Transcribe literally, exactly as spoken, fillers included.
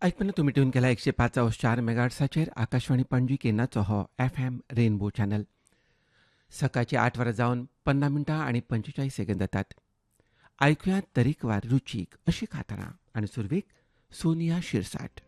आयकून तुमी ट्यून केला एकशे पाच अंश चार मेगाहर्ट्साचेर आकाशवाणी पणजी केंद्राचो हो एफ एम रेनबो चॅनल. सकाळची आठ वरां जावन पन्नास मिनटां आनी पंचेचाळीस सेकंद जातात. आयकुयात तरेकवार रुचीक अशी खातारां आनी सुरवेक सोनिया शिरसाट.